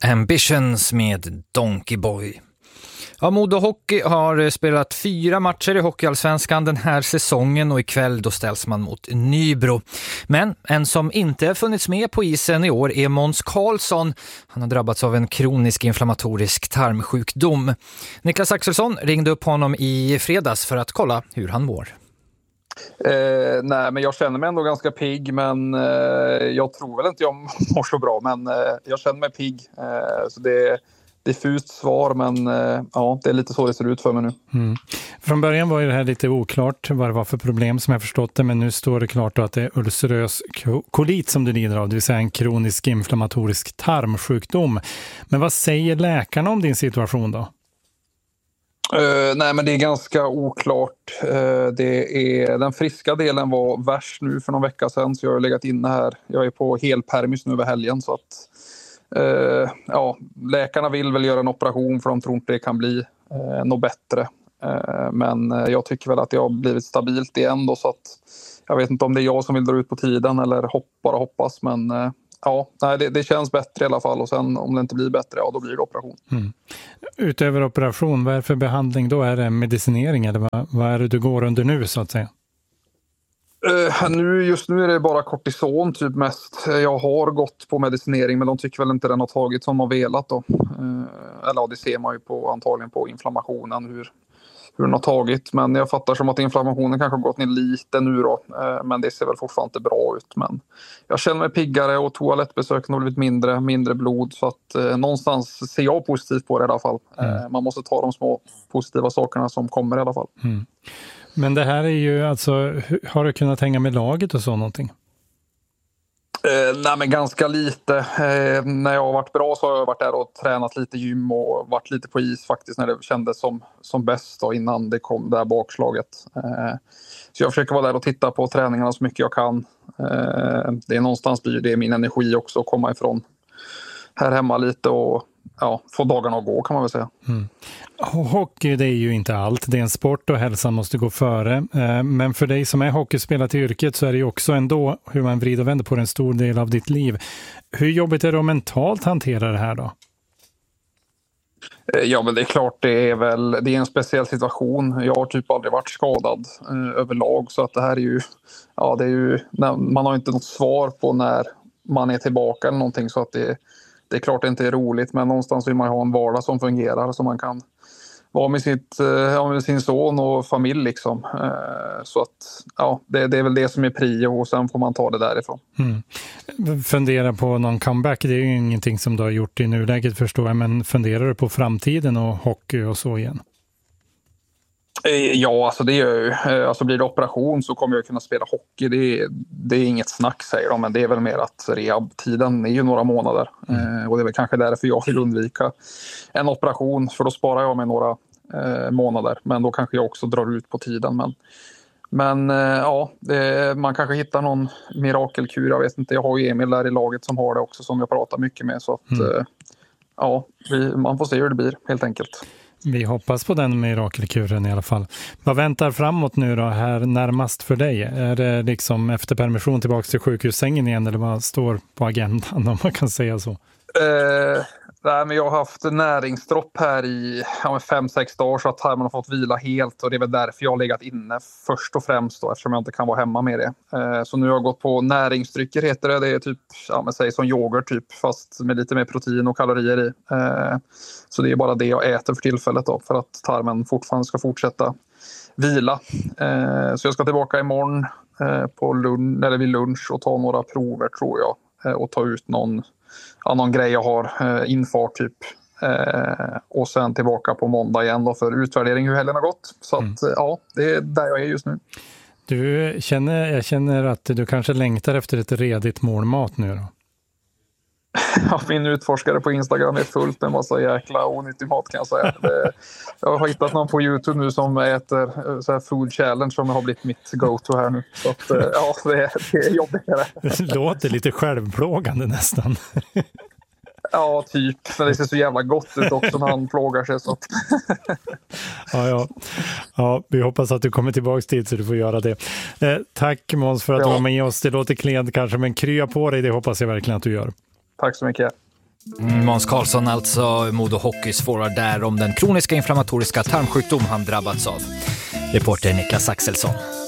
Ambitions med Donkey Boy. Ja, Modo Hockey har spelat 4 matcher i Hockeyallsvenskan den här säsongen och ikväll då ställs man mot Nybro. Men en som inte funnits med på isen i år är Måns Karlsson. Han har drabbats av en kronisk inflammatorisk tarmsjukdom. Niklas Axelsson ringde upp honom i fredags för att kolla hur han mår. Nej, men jag känner mig ändå ganska pigg, men jag tror väl inte jag mår så bra, men jag känner mig pigg. Så det är diffust svar, men ja, det är lite så det ser ut för mig nu. Mm. Från början var ju det här lite oklart vad det var för problem som jag förstått det, men nu står det klart att det är ulcerös kolit som du lider av, det vill säga en kronisk inflammatorisk tarmsjukdom. Men vad säger läkarna om din situation då? Nej, men det är ganska oklart. Den friska delen var värst nu för någon vecka sedan, så jag har legat inne här. Jag är på helpermis nu över helgen, så att ja, läkarna vill väl göra en operation för de tror inte det kan bli något bättre. Men jag tycker väl att jag har blivit stabilt igen då, så att jag vet inte om det är jag som vill dra ut på tiden eller bara hoppas, men ja, nej, det känns bättre i alla fall, och sen om det inte blir bättre, ja, då blir det operation. Mm. Utöver operation, vad är det för behandling då? Är det medicinering eller vad är det du går under nu så att säga? Just nu är det bara kortison typ mest. Jag har gått på medicinering, men de tycker väl inte den har tagit som de har velat då. Eller ja, det ser man ju antagligen på inflammationen hur den har tagit. Men jag fattar som att inflammationen kanske har gått ner lite nu då. Men det ser väl fortfarande inte bra ut. Men jag känner mig piggare och toalettbesöken har blivit mindre blod. Så att någonstans ser jag positivt på det i alla fall. Man måste ta de små positiva sakerna som kommer i alla fall. Mm. Men det här är ju alltså, har du kunnat hänga med laget och så någonting? Nej, men ganska lite. När jag har varit bra så har jag varit där och tränat lite gym och varit lite på is faktiskt när det kändes som bäst då, innan det kom det här bakslaget. Så jag försöker vara där och titta på träningarna så mycket jag kan. Det är någonstans blir det min energi också att komma ifrån här hemma lite och ja, få dagarna att gå kan man väl säga. Mm. Hockey, det är ju inte allt. Det är en sport och hälsan måste gå före. Men för dig som är hockeyspelare till yrket så är det ju också ändå hur man vrider och vänder på en stor del av ditt liv. Hur jobbigt är det att mentalt hantera det här då? Ja, men det är klart, det är en speciell situation. Jag har typ aldrig varit skadad överlag, så att det här är ju, ja, det är ju, man har inte något svar på när man är tillbaka eller någonting, så att det är klart det inte är roligt, men någonstans vill man ha en vardag som fungerar så man kan vara med sin son och familj liksom. Så att ja, det är väl det som är prio och sen får man ta det därifrån. Fundera på någon comeback, det är ju ingenting som du har gjort i nuläget förstår jag, men funderar du på framtiden och hockey och så igen? Ja, alltså det gör ju. Alltså blir det operation så kommer jag kunna spela hockey. Det är inget snack säger de, men det är väl mer att rehabtiden är ju några månader. Och det är väl kanske därför jag vill undvika en operation, för då sparar jag mig några månader. Men då kanske jag också drar ut på tiden. Men ja, man kanske hittar någon mirakelkur. Jag vet inte, jag har ju Emil där i laget som har det också, som jag pratar mycket med. Så att ja, man får se hur det blir helt enkelt. Vi hoppas på den mirakelkuren i alla fall. Vad väntar framåt nu då här närmast för dig? Är det liksom efter permission tillbaka till sjukhussängen igen, eller vad står på agendan om man kan säga så? Nej, men jag har haft näringsdropp här i 5-6 dagar, så att man har fått vila helt, och det är väl därför jag har legat inne först och främst då, eftersom jag inte kan vara hemma med det. Så nu har jag gått på näringsdrycker heter det. Det är typ, säg som yoghurt typ, fast med lite mer protein och kalorier i. Så det är bara det jag äter för tillfället då, för att tarmen fortfarande ska fortsätta vila. Så jag ska tillbaka imorgon vid lunch och ta några prover tror jag, och ta ut någon grej jag har, infart typ. Och sen tillbaka på måndag igen då för utvärdering hur helgen har gått. Så att ja, det är där jag är just nu. Jag känner att du kanske längtar efter ett redigt målmat nu då. Ja, min utforskare på Instagram är fullt med massa jäkla onyttig mat kan jag säga. Jag har hittat någon på YouTube nu som äter så här food challenge som har blivit mitt go-to här nu. Så att, ja, det är jobbigt. Det låter lite självplågande nästan. Ja, typ. Men det ser så jävla gott ut också när han plågar sig. Så att... Ja, vi hoppas att du kommer tillbaka dit så du får göra det. Tack Måns för att du var med oss. Det låter klent kanske, men krya på dig, det hoppas jag verkligen att du gör. Tack så mycket. Måns Karlsson, alltså Modo Hockeys forward där om den kroniska inflammatoriska tarmsjukdom han drabbats av. Reporter Niklas Axelsson.